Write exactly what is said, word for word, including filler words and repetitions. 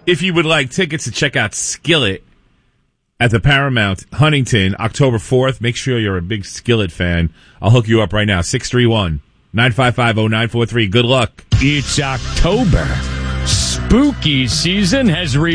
if you would like tickets to check out Skillet at the Paramount Huntington, October fourth, make sure you're a big Skillet fan. I'll hook you up right now. six three one, nine five five, oh nine four three. Good luck. It's October. Spooky season has reached.